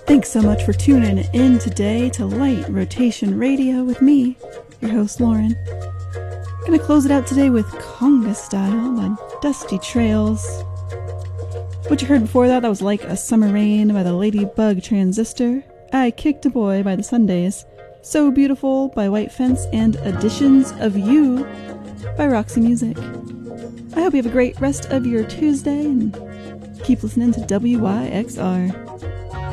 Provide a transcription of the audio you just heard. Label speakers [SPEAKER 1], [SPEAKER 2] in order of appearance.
[SPEAKER 1] Thanks so much for tuning in today to Light Rotation Radio with me, your host Lauren. I'm gonna close it out today with Conga Style by Dusty Trails. What you heard before that was Like a Summer Rain by the Ladybug Transistor, I Kicked a Boy by the Sundays, So Beautiful by White Fence, and Editions of You by Roxy Music. I hope you have a great rest of your Tuesday and keep listening to WYXR.